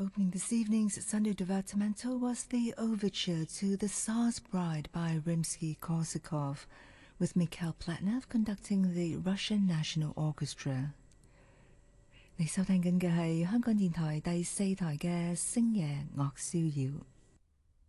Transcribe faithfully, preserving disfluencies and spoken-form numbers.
Opening this evening's Sunday Divertimento was the overture to The Tsar's Bride by Rimsky-Korsakov, with Mikhail Pletnev conducting the Russian National Orchestra. 你收聽緊嘅係香港電台第四台嘅星夜樂逍遙。